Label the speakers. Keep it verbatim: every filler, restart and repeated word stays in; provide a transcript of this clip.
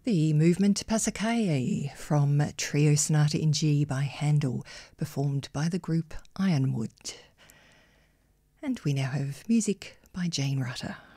Speaker 1: The movement Passacae from Trio Sonata in G by Handel, performed by the group Ironwood. And we now have music by Jane Rutter.